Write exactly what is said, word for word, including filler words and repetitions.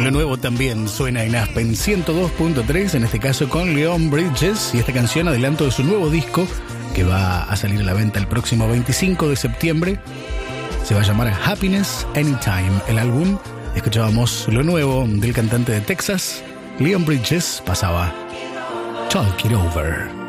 Lo nuevo también suena en Aspen ciento dos punto tres, en este caso con Leon Bridges, y esta canción adelanto de su nuevo disco que va a salir a la venta el próximo veinticinco de septiembre. Se va a llamar Happiness Anytime, el álbum. Escuchábamos lo nuevo del cantante de Texas, Leon Bridges, pasaba Talk It Over.